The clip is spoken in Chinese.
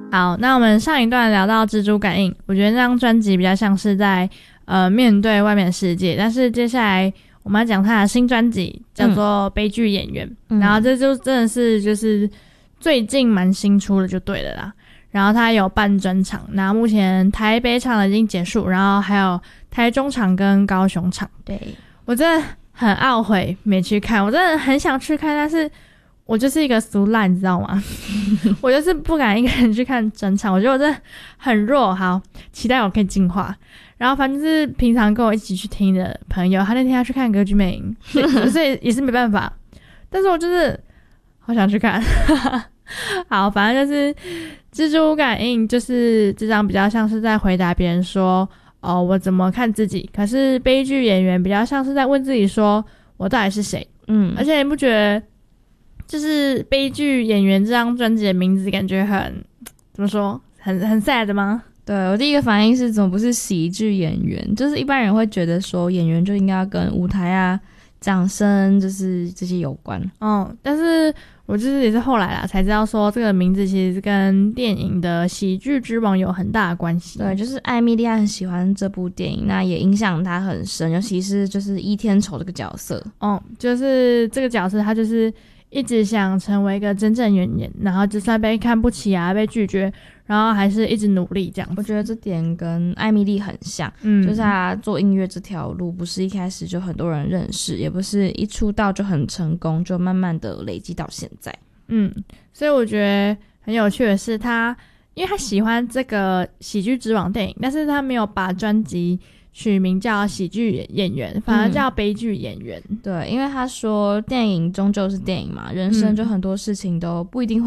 好，那我们上一段聊到蜘蛛感应，我觉得这张专辑比较像是在面对外面的世界，但是接下来我们要讲他的新专辑叫做悲剧演员，然后这就真的是就是最近蛮新出的就对了啦。然后他有办专场，然后目前台北场已经结束，然后还有台中场跟高雄场。 对， 我真的很懊悔没去看，我真的很想去看，但是我就是一个俗烂，你知道吗？我就是不敢一个人去看专场，我觉得我真的很弱。好，期待我可以进化。然后反正就是平常跟我一起去听的朋友，他那天要去看歌剧魅影，所以也是没办法。但是我就是好想去看。好，反正就是蜘蛛感应，就是这张比较像是在回答别人说哦我怎么看自己，可是悲剧演员比较像是在问自己说我到底是谁。而且你不觉得就是悲剧演员这张专辑的名字感觉很怎么说很 sad 吗？ 对，我第一个反应是怎么不是喜剧演员，就是一般人会觉得说演员就应该要跟舞台啊掌声就是这些有关。 但是我就是也是后来啦才知道说这个名字其实是跟电影的喜剧之王有很大的关系。 对，就是艾米莉亚很喜欢这部电影，那也影响她很深，尤其是就是伊天仇这个角色。 就是这个角色他就是一直想成为一个真正演员，然后就算被看不起啊被拒绝，然后还是一直努力这样子。 我觉得这点跟艾米丽很像，就是她做音乐这条路不是一开始就很多人认识，也不是一出道就很成功，就慢慢的累积到现在。 所以我觉得很有趣的是他因为他喜欢这个喜剧之王电影，但是他没有把专辑取名叫喜剧演员，反而叫悲剧演员。 对，因为他说电影终究是电影嘛，人生就很多事情都不一定会